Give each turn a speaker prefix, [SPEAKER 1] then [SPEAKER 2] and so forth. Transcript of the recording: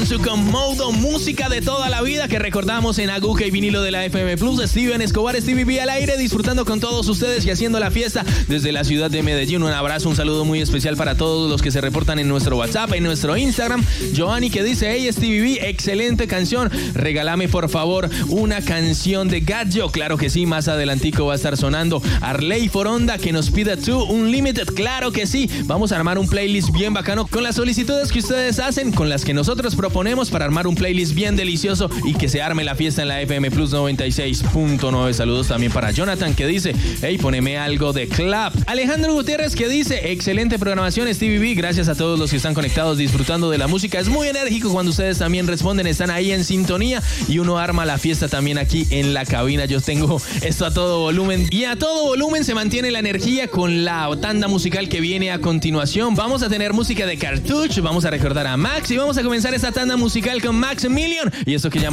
[SPEAKER 1] Alonso con Modo, música de toda la vida que recordamos en aguja y vinilo de la FM Plus. Steven Escobar, Stevie B al aire, disfrutando con todos ustedes y haciendo la fiesta desde la ciudad de Medellín. Un abrazo, un saludo muy especial para todos los que se reportan en nuestro WhatsApp, en nuestro Instagram. Joanny que dice: hey Stevie B, excelente canción, regálame por favor una canción de Gadjo. Claro que sí, más adelantico va a estar sonando. Arley Foronda que nos pide To Unlimited. Claro que sí, vamos a armar un playlist bien bacano con las solicitudes que ustedes hacen, con las que nosotros proponemos para armar un playlist bien delicioso y que se arme la fiesta en la FM Plus 96.9. Saludos también para Jonathan que dice: hey, poneme algo de Clap. Alejandro Gutiérrez que dice: excelente programación Stevie B, gracias a todos los que están conectados disfrutando de la música. Es muy enérgico cuando ustedes también responden, están ahí en sintonía y uno arma la fiesta también aquí en la cabina. Yo tengo esto a todo volumen y a todo volumen se mantiene la energía con la tanda musical que viene a continuación. Vamos a tener música de Cartouche, vamos a recordar a Max y vamos a comenzar esta tanda musical con Maximilian y esto que llama